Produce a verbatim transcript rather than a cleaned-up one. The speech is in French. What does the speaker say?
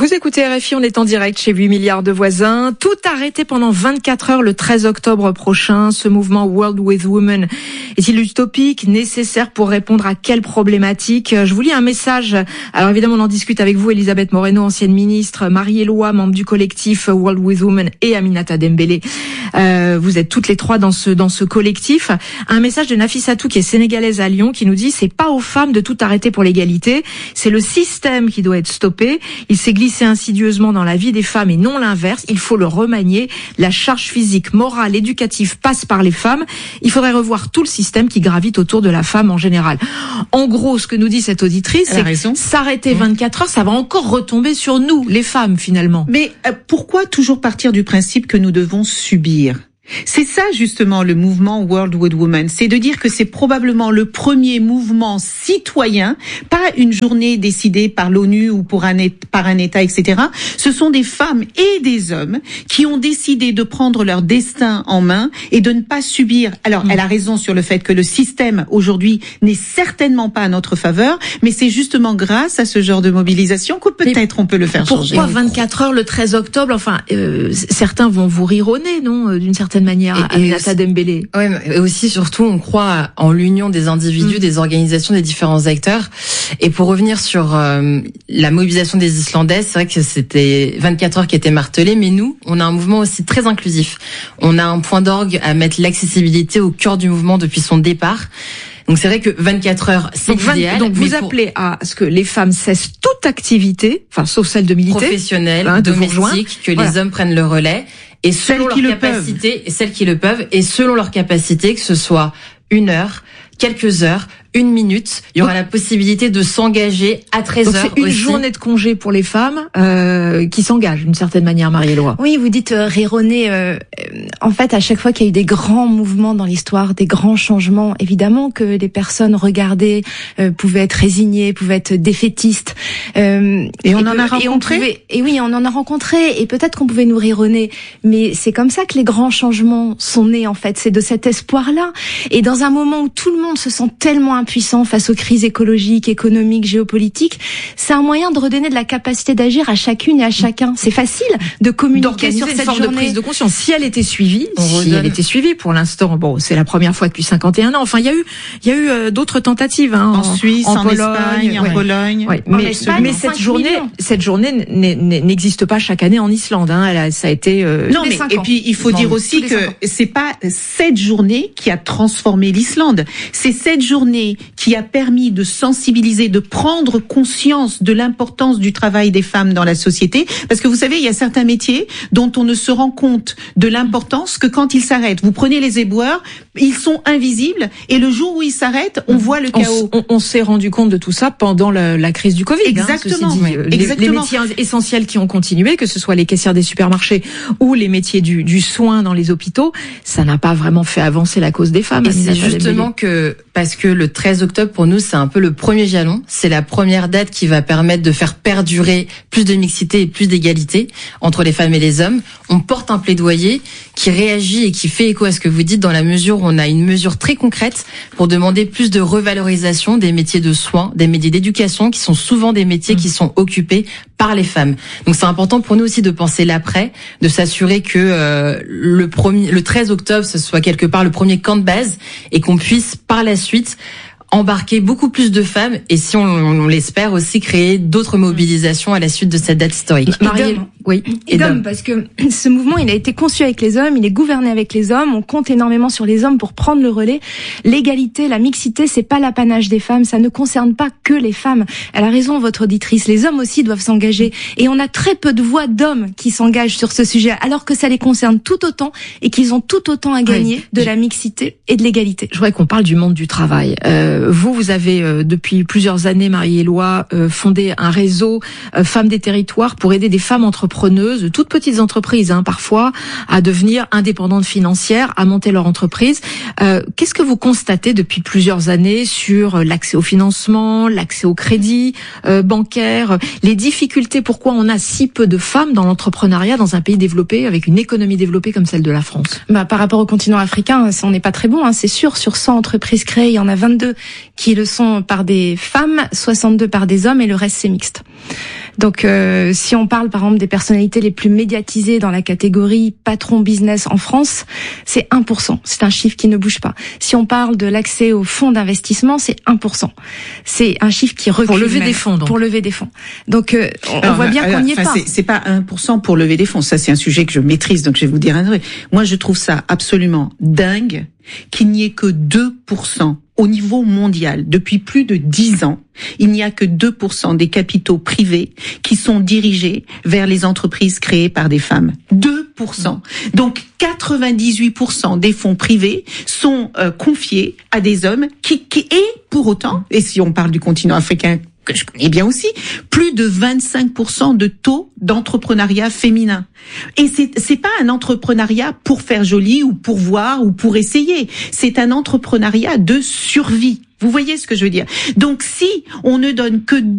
Vous écoutez R F I, on est en direct chez huit milliards de voisins. Tout arrêté pendant vingt-quatre heures le treize octobre prochain. Ce mouvement World with Women est-il utopique, nécessaire pour répondre à quelle problématique? Je vous lis un message. Alors évidemment, on en discute avec vous, Elisabeth Moreno, ancienne ministre, Marie-Éloi, membre du collectif World with Women, et Aminata Dembélé. Euh, vous êtes toutes les trois dans ce dans ce collectif. Un message de Nafissatou, qui est sénégalaise à Lyon, qui nous dit: c'est pas aux femmes de tout arrêter pour l'égalité, c'est le système qui doit être stoppé. Il s'est glissé insidieusement dans la vie des femmes et non l'inverse. Il faut le remanier. La charge physique, morale, éducative passe par les femmes. Il faudrait revoir tout le système qui gravite autour de la femme en général. En gros, ce que nous dit cette auditrice, c'est que s'arrêter vingt-quatre heures, ça va encore retomber sur nous, les femmes, finalement. Mais euh, pourquoi toujours partir du principe que nous devons subir ? C'est ça justement le mouvement World with Women, c'est de dire que c'est probablement le premier mouvement citoyen, pas une journée décidée par l'ONU ou pour un, par un État, et cetera. Ce sont des femmes et des hommes qui ont décidé de prendre leur destin en main et de ne pas subir. Alors, mmh. elle a raison sur le fait que le système aujourd'hui n'est certainement pas à notre faveur, mais c'est justement grâce à ce genre de mobilisation que peut-être on peut le faire pourquoi changer. Pourquoi vingt-quatre heures le treize octobre? Enfin, euh, certains vont vous rire au nez, non, d'une certaine manière, Aminata Dembélé. Oui, mais aussi, surtout, on croit en l'union des individus, mmh. des organisations, des différents acteurs. Et pour revenir sur euh, la mobilisation des Islandaises, c'est vrai que c'était vingt-quatre heures qui étaient martelées, mais nous, on a un mouvement aussi très inclusif. On a un point d'orgue à mettre l'accessibilité au cœur du mouvement depuis son départ. Donc c'est vrai que vingt-quatre heures, c'est l'idéal. Donc vous appelez à ce que les femmes cessent toute activité, enfin sauf celle de militer, professionnelle, hein, domestique, que voilà. les hommes prennent le relais. Et selon leur capacité, et celles qui le peuvent, et selon leur capacité, que ce soit une heure, quelques heures, une minute, il y aura donc la possibilité de s'engager à treize heures. Donc c'est une aussi. journée de congé pour les femmes euh, qui s'engagent d'une certaine manière, Marie-Éloi. Oui, vous dites euh, rironner. Euh, en fait, à chaque fois qu'il y a eu des grands mouvements dans l'histoire, des grands changements, évidemment que les personnes regardées euh, pouvaient être résignées, pouvaient être défaitistes. Euh, et on et en a rencontré. Et, on pouvait, et oui, on en a rencontré. Et peut-être qu'on pouvait nous rironner, mais c'est comme ça que les grands changements sont nés. En fait, c'est de cet espoir-là. Et dans un moment où tout le monde se sent tellement impuissant face aux crises écologiques, économiques, géopolitiques, c'est un moyen de redonner de la capacité d'agir à chacune et à chacun. C'est facile de communiquer sur cette une forme journée. de prise de conscience. Si elle était suivie, si elle était suivie, pour l'instant, bon, c'est la première fois depuis cinquante et un ans. Enfin, il y a eu, il y a eu euh, d'autres tentatives, hein, en, en Suisse, en, en Pologne, Espagne, en ouais. Pologne. Ouais. Mais, Espagne, mais cette journée, millions. cette journée n'existe pas chaque année en Islande. Hein. Elle a, ça a été. Euh, non, mais et puis il faut non, dire aussi que c'est pas cette journée qui a transformé l'Islande. C'est cette journée qui a permis de sensibiliser, de prendre conscience de l'importance du travail des femmes dans la société. Parce que vous savez, il y a certains métiers dont on ne se rend compte de l'importance que quand ils s'arrêtent. Vous prenez les éboueurs, ils sont invisibles, et le jour où ils s'arrêtent, on voit le chaos. On, on, on s'est rendu compte de tout ça pendant la, la crise du Covid. Exactement. Hein, ceci dit. Les, Exactement. les métiers essentiels qui ont continué, que ce soit les caissières des supermarchés ou les métiers du, du soin dans les hôpitaux, ça n'a pas vraiment fait avancer la cause des femmes. Et c'est justement que, parce que le treize octobre, pour nous, c'est un peu le premier jalon. C'est la première date qui va permettre de faire perdurer plus de mixité et plus d'égalité entre les femmes et les hommes. On porte un plaidoyer qui réagit et qui fait écho à ce que vous dites, dans la mesure où on a une mesure très concrète pour demander plus de revalorisation des métiers de soins, des métiers d'éducation, qui sont souvent des métiers qui sont occupés par les femmes. Donc c'est important pour nous aussi de penser l'après, de s'assurer que euh, le premier, le treize octobre, ce soit quelque part le premier camp de base, et qu'on puisse par la suite embarquer beaucoup plus de femmes, et si on, on l'espère aussi créer d'autres mobilisations à la suite de cette date historique. Marie, oui. Et, et d'hommes, parce que ce mouvement, il a été conçu avec les hommes, il est gouverné avec les hommes, on compte énormément sur les hommes pour prendre le relais. L'égalité, la mixité, c'est pas l'apanage des femmes, ça ne concerne pas que les femmes. Elle a raison, votre auditrice, les hommes aussi doivent s'engager, et on a très peu de voix d'hommes qui s'engagent sur ce sujet, alors que ça les concerne tout autant, et qu'ils ont tout autant à gagner oui. de la mixité et de l'égalité. Je voudrais qu'on parle du monde du travail. Euh, Vous, vous avez euh, depuis plusieurs années, Marie-Éloi, euh, fondé un réseau euh, Femmes des Territoires pour aider des femmes entrepreneuses, de toutes petites entreprises, hein, parfois, à devenir indépendantes financières, à monter leur entreprise. Euh, qu'est-ce que vous constatez depuis plusieurs années sur l'accès au financement, l'accès au crédit euh, bancaire, les difficultés, pourquoi on a si peu de femmes dans l'entrepreneuriat dans un pays développé, avec une économie développée comme celle de la France? Bah, par rapport au continent africain, on n'est pas très bon, hein, c'est sûr. Sur cent entreprises créées, il y en a vingt-deux qui le sont par des femmes, soixante-deux par des hommes, et le reste c'est mixte. Donc, euh, si on parle par exemple des personnalités les plus médiatisées dans la catégorie patron business en France, c'est un pour cent. C'est un chiffre qui ne bouge pas. Si on parle de l'accès aux fonds d'investissement, c'est un pour cent. C'est un chiffre qui recule. Pour lever même, des fonds, donc. Pour lever des fonds. Donc, euh, on, alors, on voit bien qu'on n'y est enfin, pas. C'est, c'est pas un pour cent pour lever des fonds. Ça, c'est un sujet que je maîtrise, donc je vais vous dire un truc. Moi, je trouve ça absolument dingue qu'il n'y ait que deux pour cent au niveau mondial. Depuis plus de dix ans, il n'y a que deux pour cent des capitaux privés qui sont dirigés vers les entreprises créées par des femmes. deux pour cent. Donc, quatre-vingt-dix-huit pour cent des fonds privés sont euh, confiés à des hommes qui, qui, et pour autant, et si on parle du continent africain, que je connais bien aussi, plus de vingt-cinq pour cent de taux d'entrepreneuriat féminin. Et c'est, c'est pas un entrepreneuriat pour faire joli ou pour voir ou pour essayer. C'est un entrepreneuriat de survie. Vous voyez ce que je veux dire? Donc, si on ne donne que